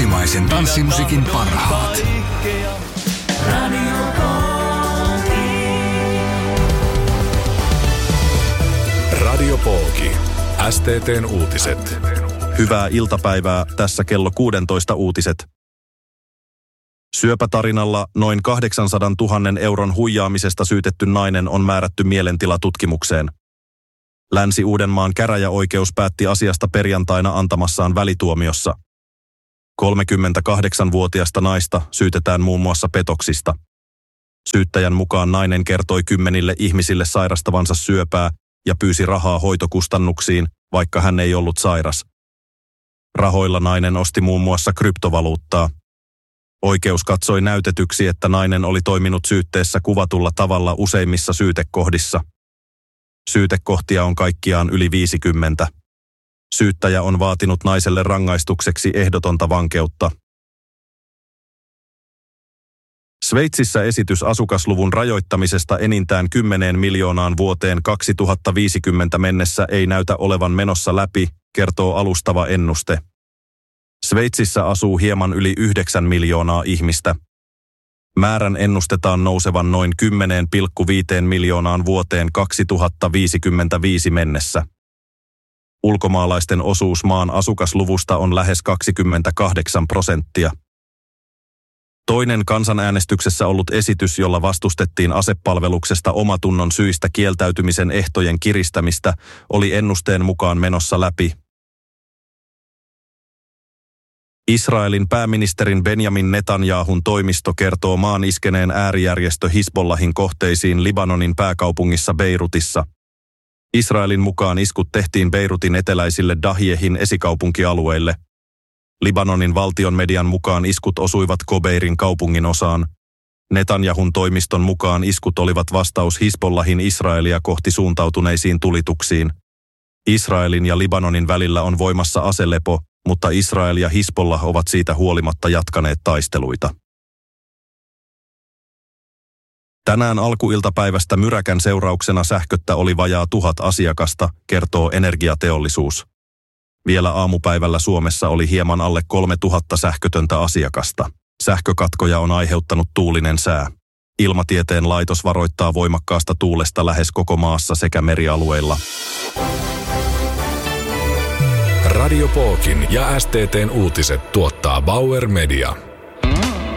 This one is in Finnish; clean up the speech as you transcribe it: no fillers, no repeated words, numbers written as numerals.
Kotimaisen tanssimusiikin parhaat. Radio Pooki. STT:n uutiset. Hyvää iltapäivää, tässä kello 16 uutiset. Syöpätarinalla noin 800 000 euron huijaamisesta syytetty nainen on määrätty mielentilatutkimukseen. Länsi-Uudenmaan käräjäoikeus päätti asiasta perjantaina antamassaan välituomiossa. 38-vuotiasta naista syytetään muun muassa petoksista. Syyttäjän mukaan nainen kertoi 10 ihmisille sairastavansa syöpää ja pyysi rahaa hoitokustannuksiin, vaikka hän ei ollut sairas. Rahoilla nainen osti muun muassa kryptovaluuttaa. Oikeus katsoi näytetyksi, että nainen oli toiminut syytteessä kuvatulla tavalla useimmissa syytekohdissa. Syytekohtia on kaikkiaan yli 50. Syyttäjä on vaatinut naiselle rangaistukseksi ehdotonta vankeutta. Sveitsissä esitys asukasluvun rajoittamisesta enintään 10 miljoonaan vuoteen 2050 mennessä ei näytä olevan menossa läpi, kertoo alustava ennuste. Sveitsissä asuu hieman yli 9 miljoonaa ihmistä. Määrän ennustetaan nousevan noin 10,5 miljoonaan vuoteen 2055 mennessä. Ulkomaalaisten osuus maan asukasluvusta on lähes 28%. Toinen kansanäänestyksessä ollut esitys, jolla vastustettiin asepalveluksesta omatunnon syistä kieltäytymisen ehtojen kiristämistä, oli ennusteen mukaan menossa läpi. Israelin pääministerin Benjamin Netanyahun toimisto kertoo maan iskeneen äärijärjestö Hizbollahin kohteisiin Libanonin pääkaupungissa Beirutissa. Israelin mukaan iskut tehtiin Beirutin eteläisille Dahiehin esikaupunkialueille. Libanonin valtion median mukaan iskut osuivat Kobeirin kaupungin osaan. Netanyahun toimiston mukaan iskut olivat vastaus Hizbollahin Israelia kohti suuntautuneisiin tulituksiin. Israelin ja Libanonin välillä on voimassa aselepo, mutta Israel ja Hizbollah ovat siitä huolimatta jatkaneet taisteluita. Tänään alkuiltapäivästä myräkän seurauksena sähköttä oli vajaa 1000 asiakasta, kertoo energiateollisuus. Vielä aamupäivällä Suomessa oli hieman alle 3000 sähkötöntä asiakasta. Sähkökatkoja on aiheuttanut tuulinen sää. Ilmatieteen laitos varoittaa voimakkaasta tuulesta lähes koko maassa sekä merialueilla. Radio Pookin ja STT:n uutiset tuottaa Bauer Media.